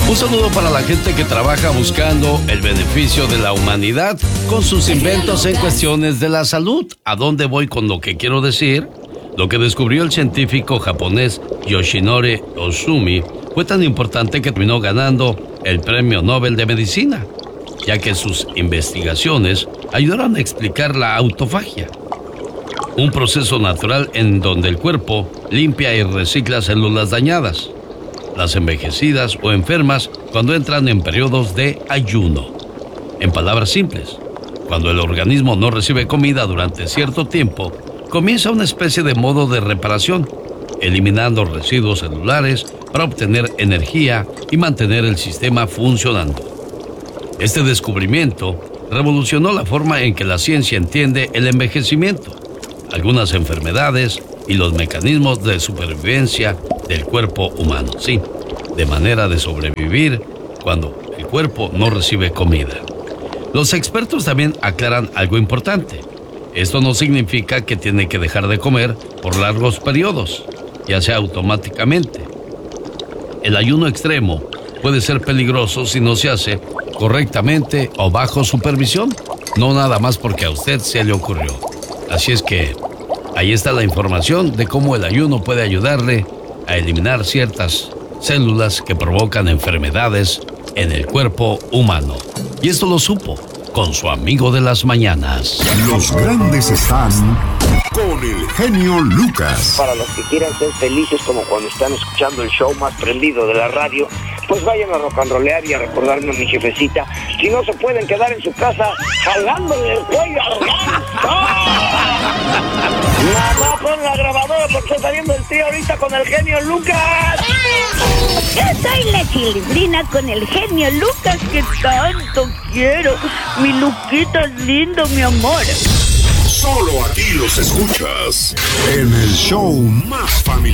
Un saludo para la gente que trabaja buscando el beneficio de la humanidad con sus inventos en cuestiones de la salud. ¿A dónde voy con lo que quiero decir? Lo que descubrió el científico japonés Yoshinori Ohsumi fue tan importante que terminó ganando el Premio Nobel de Medicina, ya que sus investigaciones ayudaron a explicar la autofagia, un proceso natural en donde el cuerpo limpia y recicla células dañadas, las envejecidas o enfermas cuando entran en periodos de ayuno. En palabras simples, cuando el organismo no recibe comida durante cierto tiempo, comienza una especie de modo de reparación, eliminando residuos celulares para obtener energía y mantener el sistema funcionando. Este descubrimiento revolucionó la forma en que la ciencia entiende el envejecimiento, algunas enfermedades y los mecanismos de supervivencia del cuerpo humano. Sí, de manera de sobrevivir cuando el cuerpo no recibe comida. Los expertos también aclaran algo importante. Esto no significa que tiene que dejar de comer por largos periodos, ya sea automáticamente. El ayuno extremo puede ser peligroso si no se hace correctamente o bajo supervisión, no nada más porque a usted se le ocurrió. Así es que ahí está la información de cómo el ayuno puede ayudarle a eliminar ciertas células que provocan enfermedades en el cuerpo humano. Y esto lo supo con su amigo de las mañanas. Los grandes están con el genio Lucas. Para los que quieran ser felices como cuando están escuchando el show más prendido de la radio, pues vayan a rock and rollear y a recordarme a mi jefecita. Si no se pueden quedar en su casa jalándole el cuello al ganso. Mamá, pon la grabadora porque está saliendo el tío ahorita con el genio Lucas. Yo soy la Chilindrina con el genio Lucas que tanto quiero. Mi Luquita es lindo, mi amor. Solo aquí los escuchas en el show más familiar.